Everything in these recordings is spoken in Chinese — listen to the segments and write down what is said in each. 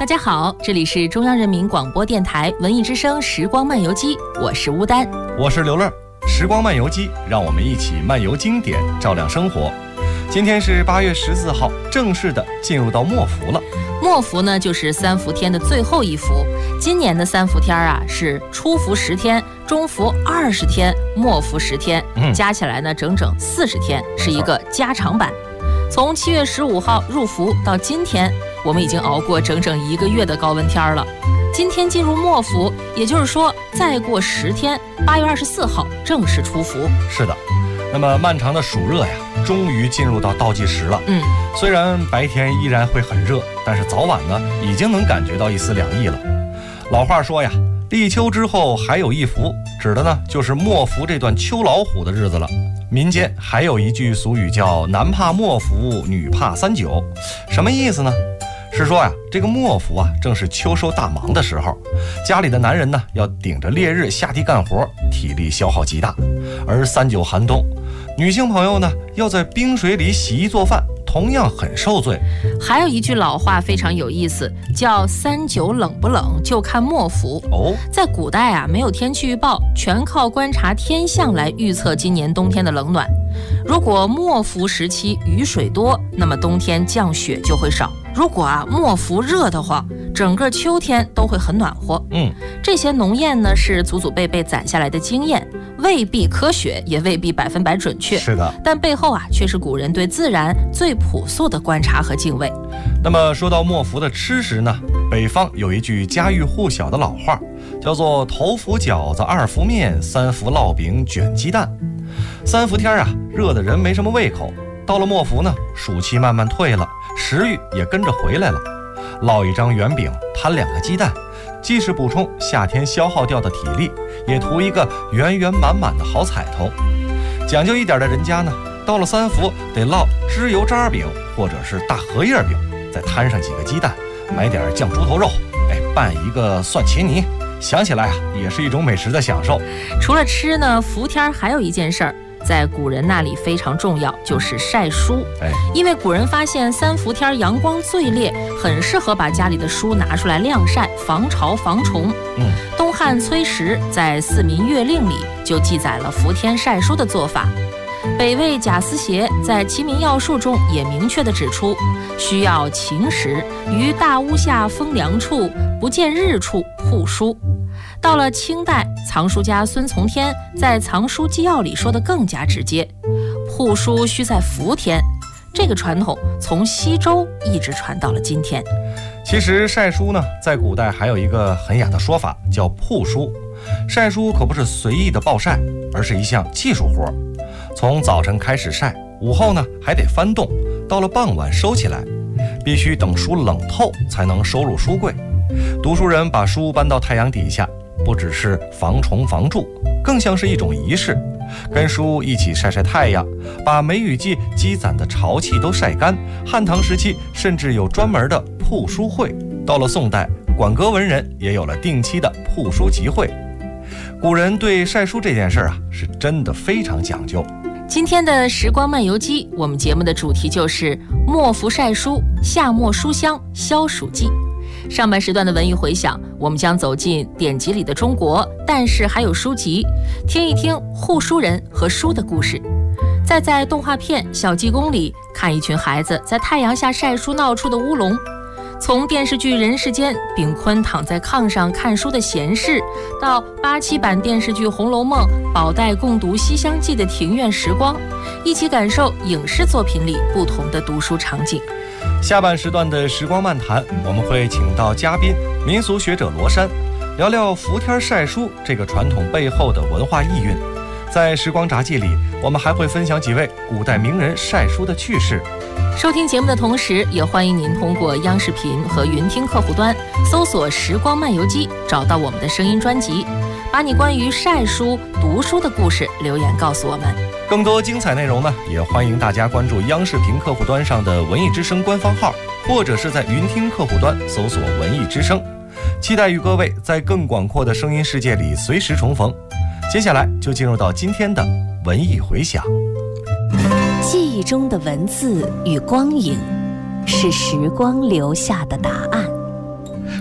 家好，这里是中央人民广播电台文艺之声时光漫游记，我是乌丹， 我是刘乐。时光漫游记，让我们一起漫游经典，照亮生活。今天是8月14号，正式的进入到末伏了。 末伏呢，就是三伏天的最后一伏。今年的三伏天啊，是初伏10天，中伏20天，末伏10天，加起来呢整整40天，是一个加长版。从7月15号入伏到今天，我们已经熬过整整1个月的高温天了。今天进入末伏，也就是说再过10天，8月24号正式出伏。 是的，那么漫长的暑热呀，终于进入到倒计时了。虽然白天依然会很热，但是早晚呢已经能感觉到一丝凉意了。老话说呀，立秋之后还有一伏，指的呢就是末伏这段秋老虎的日子了。民间还有一句俗语叫男怕末伏，女怕39，什么意思呢？是说呀，这个末伏啊，正是秋收大忙的时候，家里的男人呢要顶着烈日下地干活，体力消耗极大；而39寒冬，女性朋友呢要在冰水里洗衣做饭，同样很受罪。 还有一句老话非常有意思，叫39冷不冷就看末伏。在古代啊，没有天气预报，全靠观察天象来预测今年冬天的冷暖。如果末伏时期雨水多，那么冬天降雪就会少。如果末伏热的话，整个秋天都会很暖和。这些农谚呢是祖祖辈辈攒下来的经验，未必科学，也未必100%准确。 是的， 但背后却是古人对自然最朴素的观察和敬畏。 那么说到末伏的吃食呢，北方有一句家喻户晓的老话，叫做头伏饺子2伏面，3伏烙饼卷鸡蛋。三伏天热的人没什么胃口，到了末伏呢，暑气慢慢退了，食欲也跟着回来了。烙一张圆饼，摊2个鸡蛋，既是补充夏天消耗掉的体力，也图一个圆圆满满的好彩头。讲究一点的人家呢，到了三伏得烙脂油渣饼或者是大荷叶饼，再摊上几个鸡蛋，买点酱猪头肉，拌一个蒜茄泥，想起来也是一种美食的享受。 除了吃呢，伏天还有一件事儿，在古人那里非常重要，就是晒书。因为古人发现三伏天阳光最烈，很适合把家里的书拿出来晾晒，防潮防虫。东汉崔实在《四民月令》里就记载了伏天晒书的做法。北魏贾思勰在《齐民要术》中也明确地指出，需要晴时，于大屋下风凉处，不见日处铺书。到了清代，藏书家孙从天在《藏书纪要》里说得更加直接，铺书需在伏天。这个传统从西周一直传到了今天。 其实晒书呢，在古代还有一个很雅的说法，叫铺书。晒书可不是随意的暴晒，而是一项技术活。从早晨开始晒，午后呢还得翻动，到了傍晚收起来，必须等书冷透才能收入书柜。读书人把书搬到太阳底下，不只是防虫防蛀，更像是一种仪式，跟书一起晒晒太阳，把梅雨季积攒的潮气都晒干。汉唐时期甚至有专门的铺书会，到了宋代，馆阁文人也有了定期的铺书集会。古人对晒书这件事是真的非常讲究。 今天的时光漫游记，我们节目的主题就是末伏晒书，夏末书香消暑记。上半时段的文艺回响，我们将走进典籍里的中国，但是还有书籍，听一听护书人和书的故事。再在动画片《小济公》里看一群孩子在太阳下晒书闹出的乌龙。从电视剧《人世间》炳坤躺在炕上看书的闲事，到87版电视剧《红楼梦》宝黛共读《西厢记》的庭院时光，一起感受影视作品里不同的读书场景。 下半时段的时光漫谈，我们会请到嘉宾民俗学者罗珊，聊聊伏天晒书这个传统背后的文化意蕴。在时光札记里，我们还会分享几位古代名人晒书的趣事。 收听节目的同时，也欢迎您通过央视频和云听客户端搜索时光漫游记，找到我们的声音专辑，把你关于晒书读书的故事留言告诉我们。 更多精彩内容呢，也欢迎大家关注央视频客户端上的文艺之声官方号，或者是在云听客户端搜索文艺之声。期待与各位在更广阔的声音世界里随时重逢。接下来就进入到今天的文艺回响。 记忆中的文字与光影，是时光留下的答案。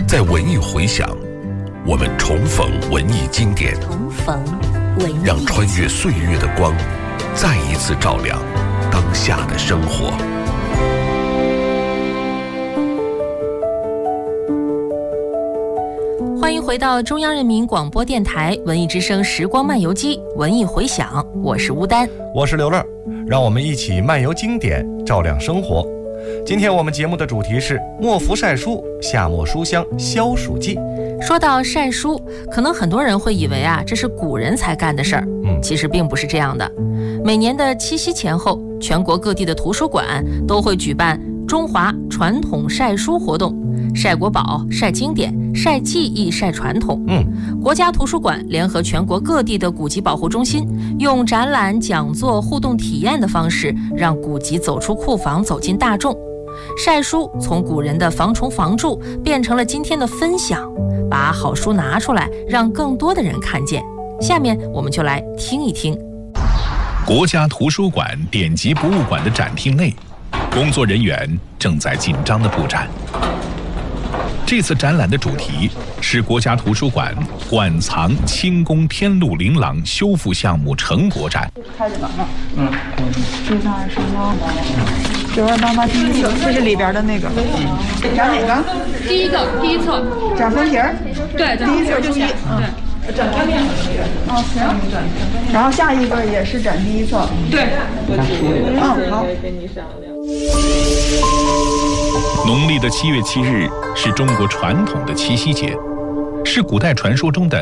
在文艺回响，我们重逢文艺经典，让穿越岁月的光再一次照亮当下的生活。 欢迎回到中央人民广播电台文艺之声时光漫游记文艺回响，我是吴丹， 我是刘乐，让我们一起漫游经典，照亮生活。今天我们节目的主题是墨福晒书，夏末书香消暑季。 说到晒书，可能很多人会以为这是古人才干的事儿，其实并不是这样的。每年的七夕前后，全国各地的图书馆都会举办中华传统晒书活动，晒国宝、晒经典、晒技艺、晒传统。国家图书馆联合全国各地的古籍保护中心，用展览、讲座、互动体验的方式，让古籍走出库房，走进大众。晒书从古人的防虫防蛀变成了今天的分享，把好书拿出来，让更多的人看见。下面我们就来听一听。 国家图书馆典籍博物馆的展厅内，工作人员正在紧张地布展。这次展览的主题是国家图书馆馆藏清宫天禄琳琅修复项目成果展。 开着呢，928是吗？9288第一册，这是里边的那个。展哪个？ 第一册。 展封皮儿。 对， 第一册注意。对。展封皮儿。行。然后下一个也是展第一册。 对。 好。 农历的7月7日是中国传统的七夕节，是古代传说中的